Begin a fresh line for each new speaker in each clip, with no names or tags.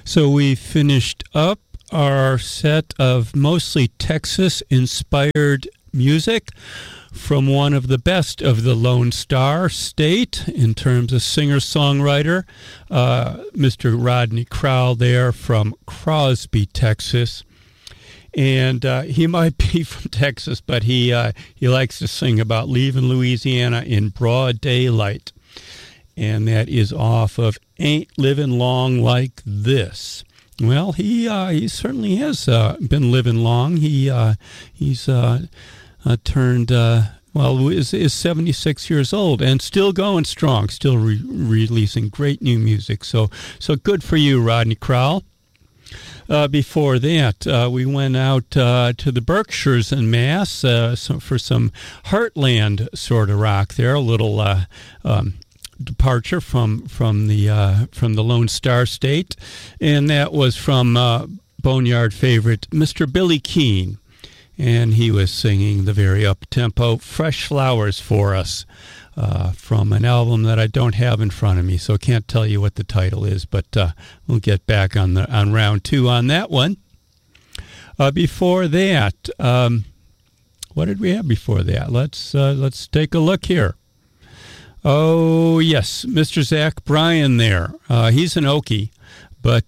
So we finished up our set of mostly Texas-inspired music from one of the best of the Lone Star State in terms of singer-songwriter, Mr. Rodney Crowell there from Crosby, Texas. And he might be from Texas, but he likes to sing about leaving Louisiana in broad daylight. And that is off of Ain't Living Long Like This. Well, he certainly has been living long. He's turned, is 76 years old and still going strong, still releasing great new music. So good for you, Rodney Crowell. Before that, we went out to the Berkshires in Mass for some Heartland sort of rock there, a little departure from the Lone Star State, and that was from Boneyard favorite Mr. Billy Keane, and he was singing the very up-tempo Fresh Flowers for us from an album that I don't have in front of me, so I can't tell you what the title is, but we'll get back on round two on that one. Before that, what did we have before that? Let's take a look here. Oh, yes, Mr. Zach Bryan there. He's an Okie, but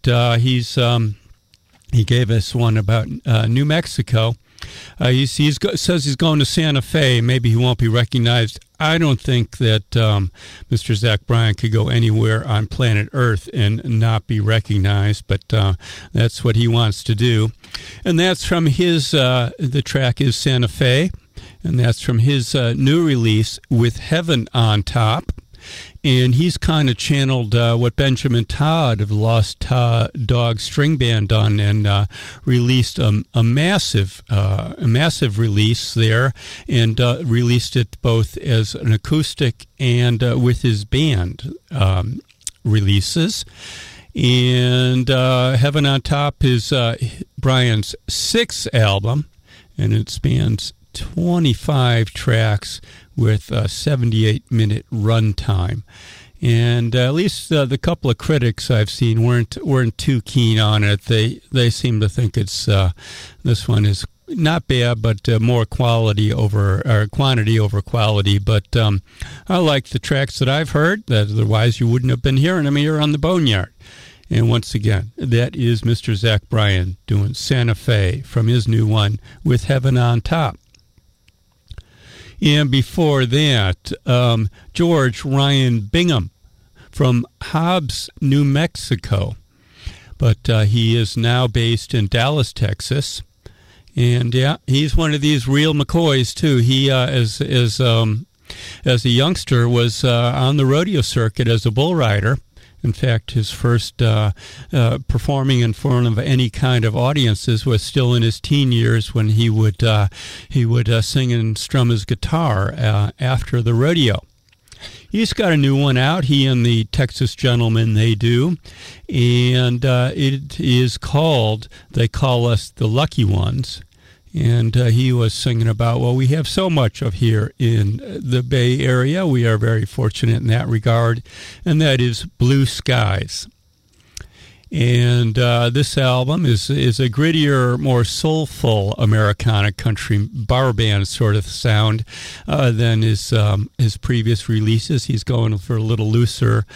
he gave us one about New Mexico. He says he's going to Santa Fe. Maybe he won't be recognized. I don't think that Mr. Zach Bryan could go anywhere on planet Earth and not be recognized, but that's what he wants to do. And that's from his, the track is Santa Fe. And that's from his new release, With Heaven on Top. And he's kind of channeled what Benjamin Todd of the Lost Dog String Band done, and released a massive release there, and released it both as an acoustic and with his band releases. And Heaven on Top is Brian's sixth album, and it spans 25 tracks with a 78-minute runtime. And at least the couple of critics I've seen weren't too keen on it. They seem to think it's this one is not bad, but more quantity over quality. But I like the tracks that I've heard. That otherwise you wouldn't have been hearing them here on the Boneyard. And once again, that is Mr. Zach Bryan doing Santa Fe from his new one, With Heaven on Top. And before that, George Ryan Bingham from Hobbs, New Mexico. But he is now based in Dallas, Texas. And, yeah, he's one of these real McCoys, too. He, as a youngster, was on the rodeo circuit as a bull rider. In fact, his first performing in front of any kind of audiences was still in his teen years, when he would sing and strum his guitar after the rodeo. He's got a new one out, he and the Texas Gentlemen They Do, and it is called They Call Us the Lucky Ones. And he was singing about, well, we have so much of here in the Bay Area. We are very fortunate in that regard, and that is Blue Skies. And this album is a grittier, more soulful Americana country bar band sort of sound than his previous releases. He's going for a little looser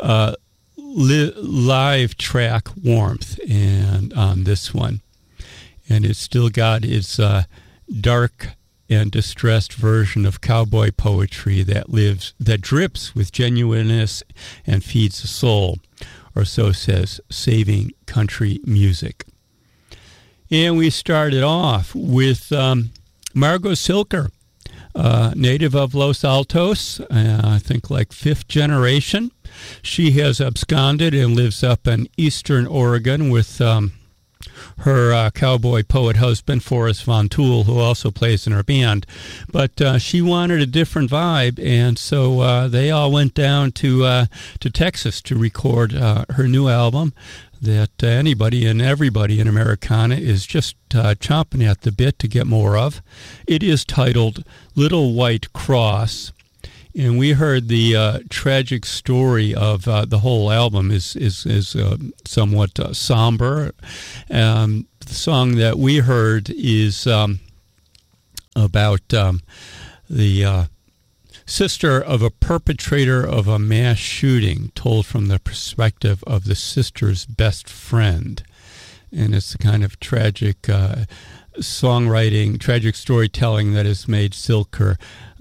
live track warmth and on this one. And it's still got its dark and distressed version of cowboy poetry that drips with genuineness and feeds the soul, or so says Saving Country Music. And we started off with Margot Silker, native of Los Altos, I think like fifth generation. She has absconded and lives up in eastern Oregon with her cowboy poet husband, Forrest Von Tool, who also plays in her band. But she wanted a different vibe, and so they all went down to Texas to record her new album that anybody and everybody in Americana is just chomping at the bit to get more of. It is titled Little White Cross, and we heard the tragic story of the whole album is somewhat somber. The song that we heard is about the sister of a perpetrator of a mass shooting, told from the perspective of the sister's best friend. And it's the kind of tragic songwriting, tragic storytelling that has made Silker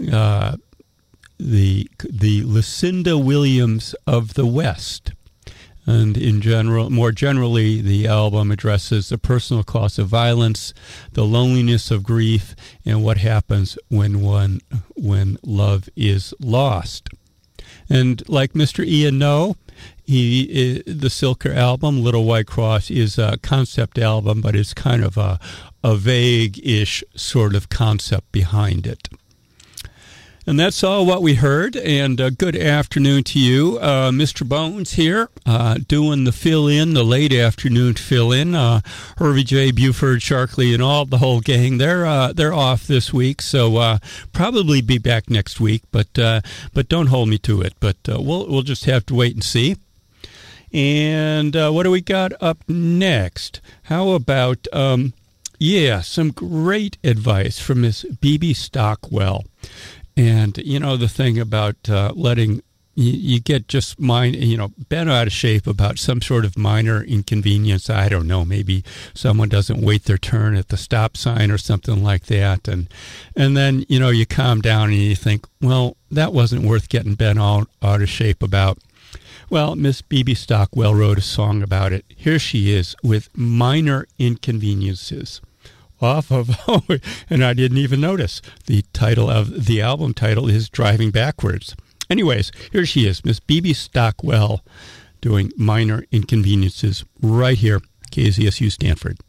the Lucinda Williams of the West. And in general, more generally, the album addresses the personal cost of violence, the loneliness of grief, and what happens when love is lost. And like Mr. Ian No, the Silker album, Little White Cross, is a concept album, but it's kind of a vague-ish sort of concept behind it. And that's all what we heard, and good afternoon to you. Mr. Bones here, doing the fill-in, the late afternoon fill-in. Hervey J, Buford, Sharkley, and all the whole gang, they're off this week, so probably be back next week, but don't hold me to it. But we'll just have to wait and see. And what do we got up next? How about, some great advice from Miss B.B. Stockwell. And, you know, the thing about letting you get just bent out of shape about some sort of minor inconvenience. I don't know, maybe someone doesn't wait their turn at the stop sign or something like that. And then, you calm down and you think, well, that wasn't worth getting bent out of shape about. Well, Miss B.B. Stockwell wrote a song about it. Here she is with Minor Inconveniences. Off of, and I didn't even notice. The title of the album title is Driving Backwards. Anyways, here she is, Miss B.B. Stockwell, doing Minor Inconveniences right here, KZSU Stanford.